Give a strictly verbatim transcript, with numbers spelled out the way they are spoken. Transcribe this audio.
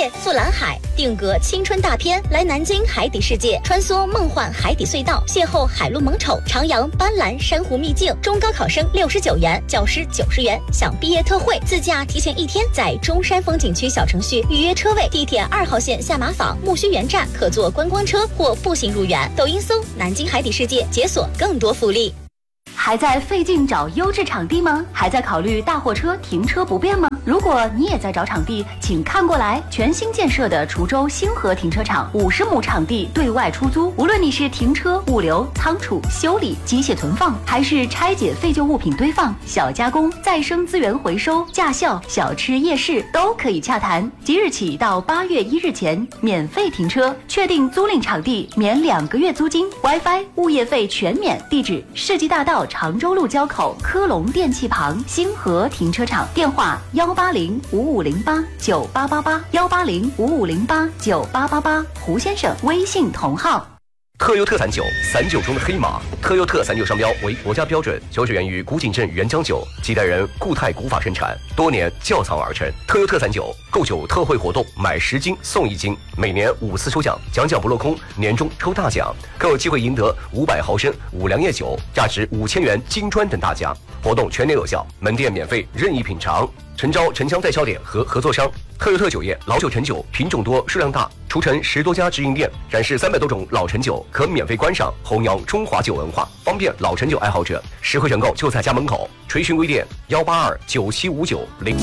夜溯蓝海，定格青春大片。来南京海底世界，穿梭梦幻海底隧道，邂逅海陆萌宠，徜徉斑斓珊瑚秘境。中高考生六十九元，教师九十元，享毕业特惠。自驾提前一天，在中山风景区小程序预约车位。地铁二号线下马坊木樨园站可坐观光车或步行入园。抖音搜南京海底世界，解锁更多福利。 还在费劲找优质场地吗？还在考虑大货车停车不便吗？如果你也在找场地，请看过来，全新建设的滁州星河停车场，五十亩场地对外出租。无论你是停车、物流、仓储、修理、机械存放，还是拆解废旧物品堆放、小加工、再生资源回收、驾校、小吃夜市，都可以洽谈。即日起到八月一日前，免费停车，确定租赁场地免两个月租金 ，WiFi、物业费全免。地址：世纪大道常州路交口科龙电器旁星河停车场。电话：幺八零五五零八九八八八幺八零五五零八九八八八。胡先生微信同号。 特优特散酒，散酒中的黑马。特优特散酒商标为国家标准，酒水源于古井镇原浆酒，几代人固态古法生产，多年窖藏而成。特优特散酒购酒特惠活动，买十斤送一斤，每年五次抽奖，奖奖不落空，年终抽大奖，更有机会赢得五百毫升五粮液酒，价值五千元金砖等大奖。活动全年有效，门店免费任意品尝。诚招城乡代销点和合作商。特优特酒业老酒陈酒，品种多，数量大，除城十多家直营店，展示三百多种老陈酒，可免费观赏，弘扬中华酒文化，方便老陈酒爱好者实惠选购就在家门口。垂询微店幺八二九七五九零。